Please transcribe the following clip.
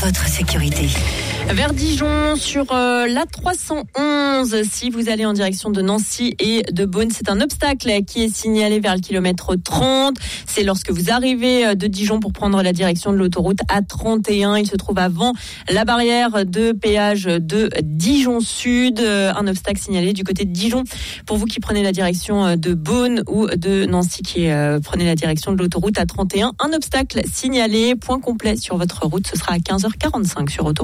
votre sécurité. Vers Dijon, sur la 311, si vous allez en direction de Nancy et de Beaune, c'est un obstacle qui est signalé vers le kilomètre 30. C'est lorsque vous arrivez de Dijon pour prendre la direction de l'autoroute A31. Il se trouve avant la barrière de péage de Dijon Sud. Un obstacle signalé du côté de Dijon pour vous qui prenez la direction de Beaune ou de Nancy qui prenez la direction de l'autoroute A31. Un obstacle signalé, point complet sur votre route. Ce sera à 15h45 sur autoroute.